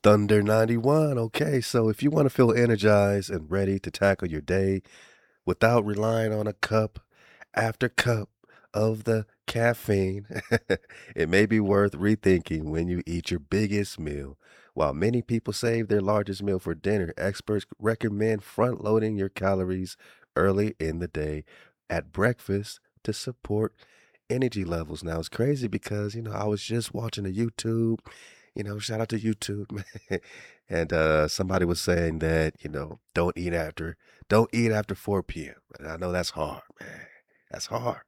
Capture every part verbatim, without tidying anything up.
Thunder ninety-one. Okay, so if you want to feel energized and ready to tackle your day without relying on a cup after cup of the caffeine, it may be worth rethinking when you eat your biggest meal. While many people save their largest meal for dinner, experts recommend front loading your calories early in the day at breakfast to support energy levels. Now it's crazy because, you know, I was just watching a YouTube, you know, shout out to YouTube, man. And uh somebody was saying that, you know, don't eat after don't eat after four p m. And I know that's hard, man. That's hard.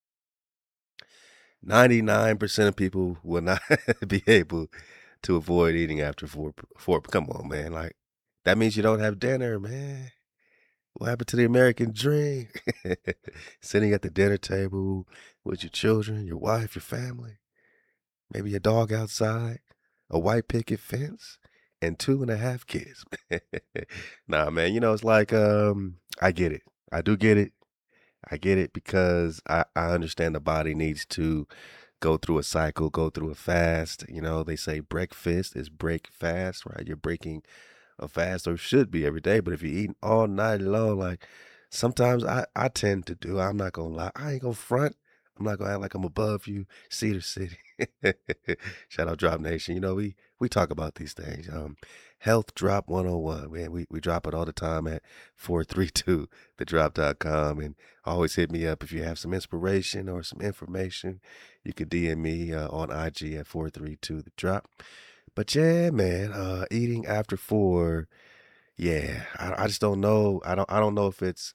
ninety-nine percent of people will not be able to avoid eating after four four. Come on, man. Like that means you don't have dinner, man. What happened to the American dream? Sitting at the dinner table with your children, your wife, your family, maybe a dog outside, a white picket fence, and two and a half kids. Nah, man, you know, it's like, um, I get it. I do get it. I get it because I, I understand the body needs to go through a cycle, go through a fast. You know, they say breakfast is break fast, right? You're breaking a fast or should be every day. But if you're eating all night long, like sometimes I, I tend to do, I'm not gonna lie. I ain't gonna front. I'm not gonna act like I'm above you, Cedar City. Shout out Drop Nation. You know, we we talk about these things. Um, Health Drop one oh one. Man, we, we drop it all the time at four three two the drop dot com. And always hit me up if you have some inspiration or some information. You can D M me uh, on I G at four three two the drop. But yeah, man, uh, eating after four, yeah, I, I just don't know. I don't I don't know if it's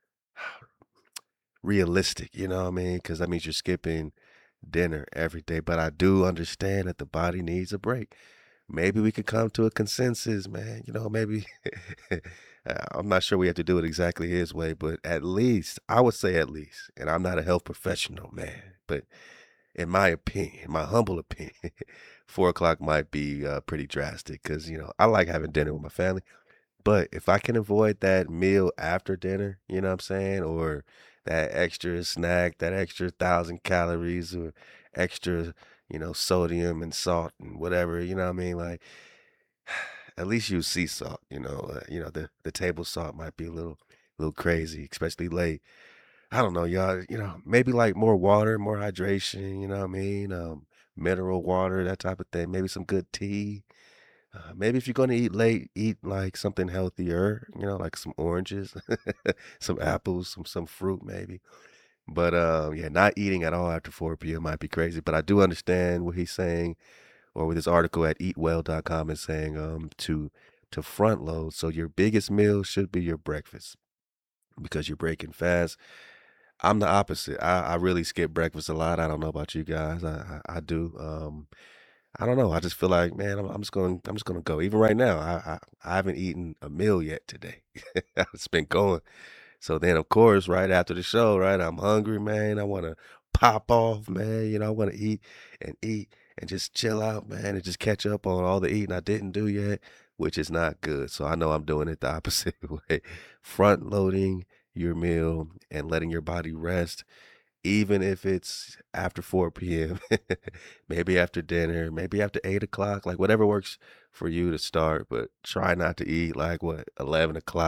realistic, you know what I mean? Because that means you're skipping dinner every day. But I do understand that the body needs a break. Maybe we could come to a consensus, man. You know, maybe uh, I'm not sure we have to do it exactly his way, but at least I would say at least, and I'm not a health professional, man, but in my opinion, my humble opinion, four o'clock might be uh, pretty drastic because you know I like having dinner with my family. But if I can avoid that meal after dinner, you know what I'm saying? Or that extra snack, that extra one thousand calories or extra, you know, sodium and salt and whatever, you know what I mean? Like at least use sea salt, you know. Uh, you know, the the table salt might be a little little crazy, especially late. I don't know, y'all, you know, maybe like more water, more hydration, you know what I mean? Um, mineral water, that type of thing. Maybe some good tea. Uh, maybe if you're going to eat late, eat like something healthier, you know, like some oranges, some apples, some some fruit maybe. But um, yeah, not eating at all after four p m might be crazy. But I do understand what he's saying, or with this article at eat well dot com is saying um to to front load. So your biggest meal should be your breakfast because you're breaking fast. I'm the opposite. I, I really skip breakfast a lot. I don't know about you guys. I I, I do. Um, I don't know. I just feel like, man, I'm, I'm just going. I'm just going to go. Even right now, I, I I haven't eaten a meal yet today. It's been going. So then, of course, right after the show, right, I'm hungry, man. I want to pop off, man. You know, I want to eat and eat and just chill out, man, and just catch up on all the eating I didn't do yet, which is not good. So I know I'm doing it the opposite way. Front loading your meal and letting your body rest even if it's after four p m, maybe after dinner, maybe after eight o'clock, like whatever works for you to start, but try not to eat like what, eleven o'clock.